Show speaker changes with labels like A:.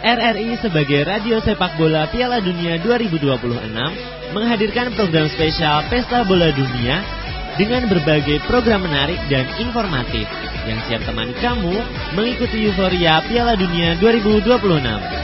A: RRI sebagai radio sepak bola Piala Dunia 2026 menghadirkan program spesial Pesta Bola Dunia dengan berbagai program menarik dan informatif yang siap temani kamu mengikuti euforia Piala Dunia 2026.